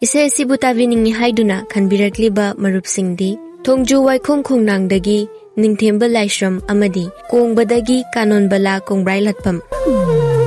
Isai asibu tabiningi haiduna khanbirakliba marupsingdi Thongju Waikhong Khongnangdagi Ningthemba Laishram amadi Kongbadagi Kanonbala Kongbrai Latpam